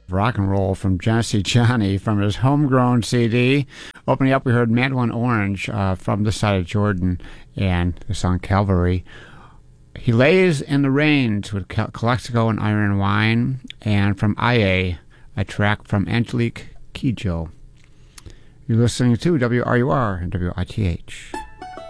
Rock and roll from Genesee Johnny from his homegrown CD. Opening up, we heard Mandolin Orange from the side of Jordan and the song Calvary. He Lays in the Rains with Calexico and Iron Wine. And from IA, a track from Angelique Kidjo. You're listening to WRUR and WITH.